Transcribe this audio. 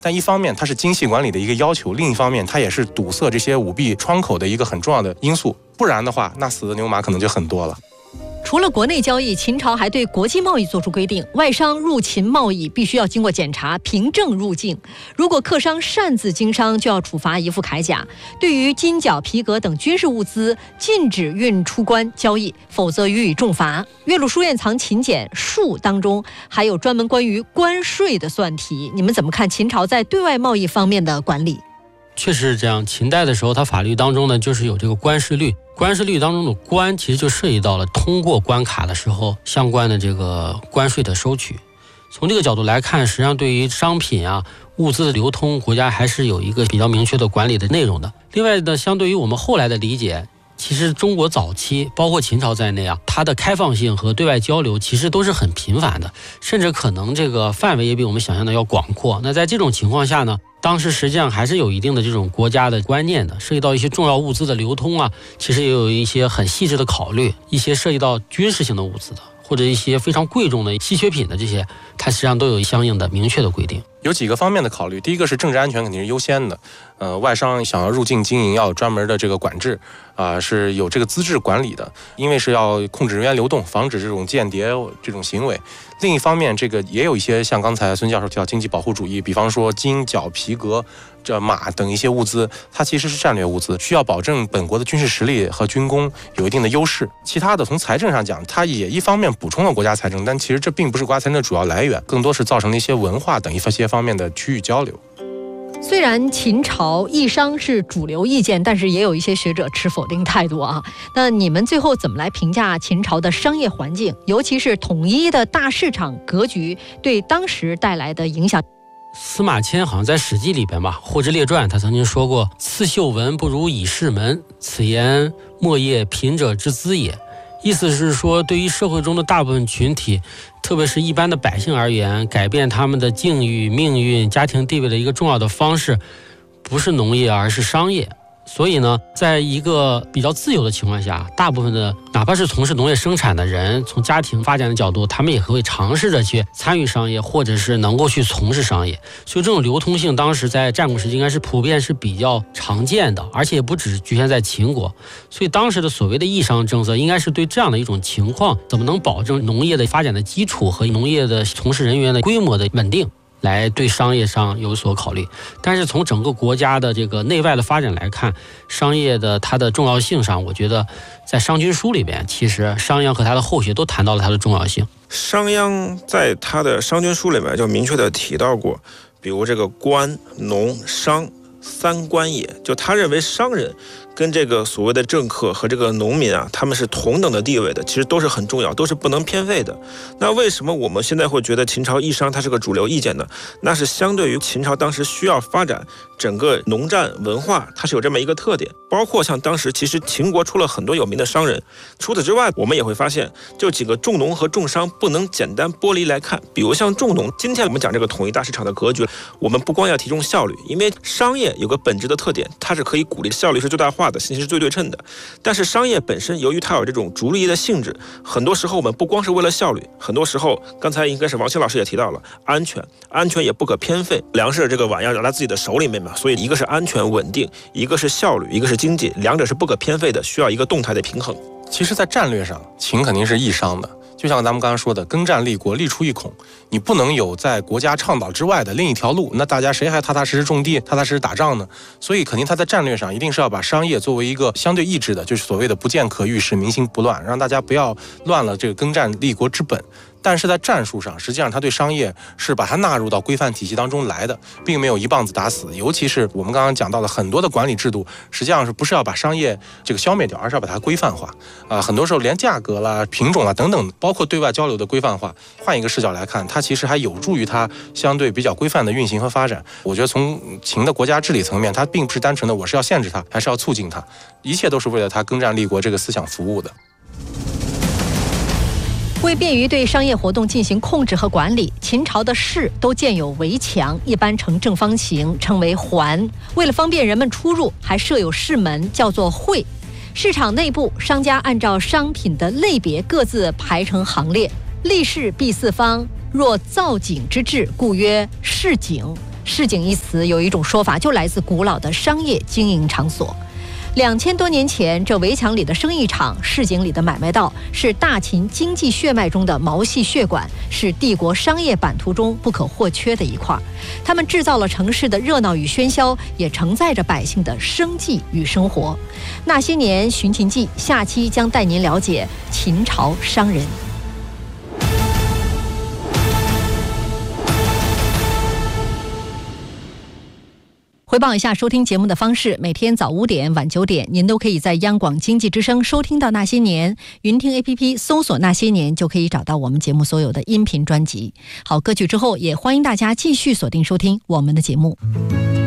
但一方面它是精细管理的一个要求，另一方面它也是堵塞这些舞弊窗口的一个很重要的因素，不然的话那死的牛马可能就很多了。 除了国内交易，秦朝还对国际贸易做出规定，外商入秦贸易必须要经过检查，凭证入境。如果客商擅自经商，就要处罚一副铠甲。对于金角、皮革等军事物资，禁止运出关交易，否则予以重罚。岳麓书院藏秦简术当中还有专门关于关税的算题，你们怎么看秦朝在对外贸易方面的管理？ 确实是这样，秦代的时候，它法律当中呢，就是有这个关税率。关税率当中的关，其实就涉及到了通过关卡的时候相关的这个关税的收取。从这个角度来看，实际上对于商品啊、物资的流通，国家还是有一个比较明确的管理的内容的。另外呢，相对于我们后来的理解，其实中国早期，包括秦朝在内啊，它的开放性和对外交流其实都是很频繁的，甚至可能这个范围也比我们想象的要广阔。那在这种情况下呢，当时实际上还是有一定的这种国家的观念的，涉及到一些重要物资的流通啊，其实也有一些很细致的考虑，一些涉及到军事性的物资的，或者一些非常贵重的稀缺品的这些，它实际上都有相应的明确的规定。 有几个方面的考虑，第一个是政治安全肯定是优先的，外商想要入境经营要有专门的这个管制是有这个资质管理的，因为是要控制人员流动，防止这种间谍这种行为。另一方面，这个也有一些像刚才孙教授提到经济保护主义，比方说金角、皮革、马等一些物资，它其实是战略物资，需要保证本国的军事实力和军工有一定的优势。其他的从财政上讲，它也一方面补充了国家财政，但其实这并不是国家财政的主要来源，更多是造成了一些文化等一些方面的区域交流。 虽然秦朝易商是主流意见，但是也有一些学者持否定态度啊。那你们最后怎么来评价秦朝的商业环境，尤其是统一的大市场格局对当时带来的影响？ 司马迁好像在《史记》里边吧，《货殖列传》他曾经说过：“刺绣文不如以市门，此言莫业贫者之资也。”意思是说，对于社会中的大部分群体，特别是一般的百姓而言，改变他们的境遇、命运、家庭地位的一个重要的方式，不是农业，而是商业。所以呢，在一个比较自由的情况下，大部分的哪怕是从事农业生产的人，从家庭发展的角度，他们也会尝试着去参与商业，或者是能够去从事商业。所以这种流通性当时在战国时期应该是普遍是比较常见的，而且也不只局限在秦国。所以当时的所谓的易商政策，应该是对这样的一种情况，怎么能保证农业的发展的基础和农业的从事人员的规模的稳定，来对商业上有所考虑。但是从整个国家的这个内外的发展来看，商业的它的重要性上，我觉得在商君书里边，其实商鞅和他的后学都谈到了它的重要性。 商鞅在他的商君书里面就明确的提到过，比如这个官、农、商三官也，就他认为商人跟这个所谓的政客和这个农民啊，他们是同等的地位的，其实都是很重要，都是不能偏废的。那为什么我们现在会觉得秦朝易商它是个主流意见呢？那是相对于秦朝当时需要发展整个农战文化，它是有这么一个特点。包括像当时其实秦国出了很多有名的商人，除此之外，我们也会发现，就几个重农和重商不能简单剥离来看。比如像重农，今天我们讲这个统一大市场的格局，我们不光要提重效率，因为商业有个本质的特点，它是可以鼓励效率是最大化的，信息是最对称的。但是商业本身由于它有这种逐利的性质，很多时候我们不光是为了效率，很多时候刚才应该是王鑫老师也提到了安全也不可偏废。粮食这个碗要拿在自己的手里面嘛，所以一个是安全稳定，一个是效率，一个是经济，两者是不可偏废的，需要一个动态的平衡。 其实在战略上，秦肯定是易商的，就像咱们刚刚说的，耕战立国，立出一孔，你不能有在国家倡导之外的另一条路，那大家谁还踏踏实实种地、踏踏实实打仗呢？所以肯定他在战略上一定是要把商业作为一个相对抑制的，就是所谓的不见可欲，使民心不乱，让大家不要乱了这个耕战立国之本。但是在战术上，实际上他对商业是把它纳入到规范体系当中来的，并没有一棒子打死。尤其是我们刚刚讲到的很多的管理制度，实际上是不是要把商业这个消灭掉，而是要把它规范化很多时候连价格啦、品种啦等等，包括对外交流的规范化，换一个视角来看，它其实还有助于它相对比较规范的运行和发展。我觉得从秦的国家治理层面，它并不是单纯的我是要限制它，还是要促进它，一切都是为了它耕战立国这个思想服务的。 为便于对商业活动进行控制和管理，秦朝的市都建有围墙，一般呈正方形，称为环。为了方便人们出入，还设有市门，叫做会。市场内部，商家按照商品的类别各自排成行列，立市必四方，若造井之制，故曰市井。 市井一词有一种说法，就来自古老的商业经营场所。2000多年前，这围墙里的生意场，市井里的买卖道，是大秦经济血脉中的毛细血管，是帝国商业版图中不可或缺的一块。他们制造了城市的热闹与喧嚣，也承载着百姓的生计与生活。那些年寻秦记，下期将带您了解秦朝商人。回报一下收听节目的方式，每天早5点、晚9点，您都可以在央广经济之声收听到那些年。云听 APP 搜索那些年，就可以找到我们节目所有的音频专辑。好，歌曲之后，也欢迎大家继续锁定收听我们的节目。